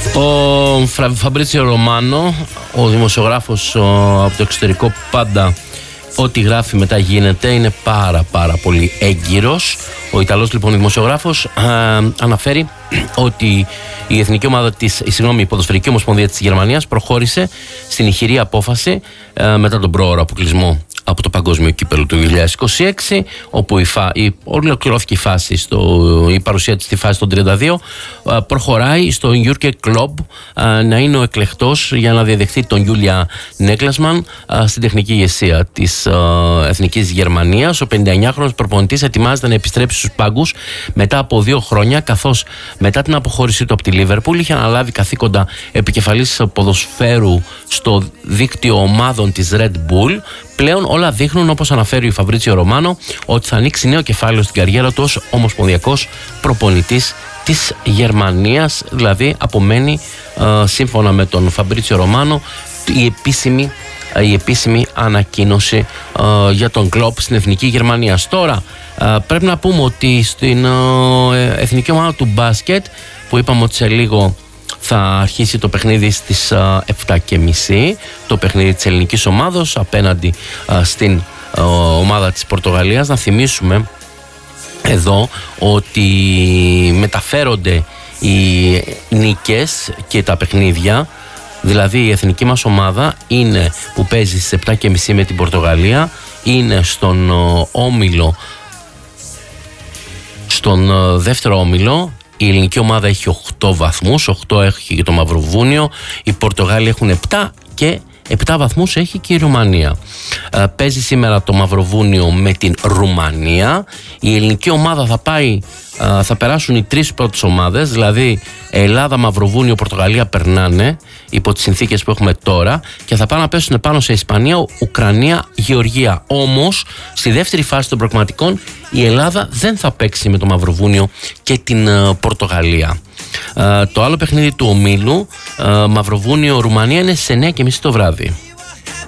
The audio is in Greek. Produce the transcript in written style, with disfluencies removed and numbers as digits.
Ο Φαμπρίτσιο Ρωμάνο, ο δημοσιογράφος από το εξωτερικό, πάντα ό,τι γράφει μετά γίνεται, είναι πάρα πολύ έγκυρος. Ο Ιταλός λοιπόν δημοσιογράφος αναφέρει ότι η εθνική ομάδα η ποδοσφαιρική ομοσπονδία της Γερμανίας προχώρησε στην ηχηρή απόφαση μετά τον πρόωρο αποκλεισμό από το Παγκόσμιο Κύπελλο του 2026, όπου ολοκληρώθηκε η παρουσία της στη φάση των 32, προχωράει στο Jürgen Klopp να είναι ο εκλεκτός για να διαδεχθεί τον Γιούλια Νέγκλασμαν στην τεχνική ηγεσία της Εθνικής Γερμανίας. Ο 59χρονος προπονητής ετοιμάζεται να επιστρέψει στους πάγκους μετά από 2 χρόνια, καθώς μετά την αποχώρησή του από τη Λίβερπουλ είχε αναλάβει καθήκοντα επικεφαλής ποδοσφαίρου στο δίκτυο ομάδων της Red Bull. Πλέον όλα δείχνουν, όπως αναφέρει ο Φαμπρίτσιο Ρωμάνο, ότι θα ανοίξει νέο κεφάλαιο στην καριέρα του ως ομοσπονδιακός προπονητής της Γερμανίας. Δηλαδή απομένει, σύμφωνα με τον Φαμπρίτσιο Ρωμάνο, η επίσημη ανακοίνωση για τον Κλοπ στην Εθνική Γερμανία. Τώρα πρέπει να πούμε ότι στην εθνική ομάδα του μπάσκετ, που είπαμε ότι σε λίγο θα αρχίσει το παιχνίδι στις 7:30, το παιχνίδι της ελληνικής ομάδος απέναντι στην ομάδα της Πορτογαλίας. Να θυμίσουμε εδώ ότι μεταφέρονται οι νίκες και τα παιχνίδια. Δηλαδή η εθνική μας ομάδα είναι που παίζει στις 7:30 με την Πορτογαλία, είναι στον όμιλο, στον δεύτερο όμιλο. Η ελληνική ομάδα έχει 8 βαθμούς, 8 έχει και το Μαυροβούνιο, οι Πορτογάλοι έχουν 7 και 7 βαθμούς έχει και η Ρουμανία. Παίζει σήμερα το Μαυροβούνιο με την Ρουμανία. Η ελληνική ομάδα θα περάσουν οι 3 πρώτες ομάδες, δηλαδή Ελλάδα, Μαυροβούνιο, Πορτογαλία περνάνε υπό τις συνθήκες που έχουμε τώρα και θα πάνε να πέσουν πάνω σε Ισπανία, Ουκρανία, Γεωργία. Όμως στη δεύτερη φάση των προκριματικών η Ελλάδα δεν θα παίξει με το Μαυροβούνιο και την Πορτογαλία. Το άλλο παιχνίδι του ομίλου, Μαυροβούνιο-Ρουμανία, είναι σε 9:30 το βράδυ.